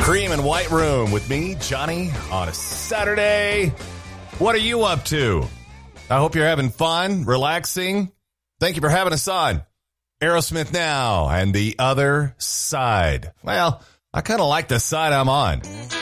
Cream and White Room with me, Johnny, on a Saturday. What are you up to? I hope you're having fun, relaxing. Thank you for having us on. Aerosmith now and the other side. Well, I kind of like the side I'm on.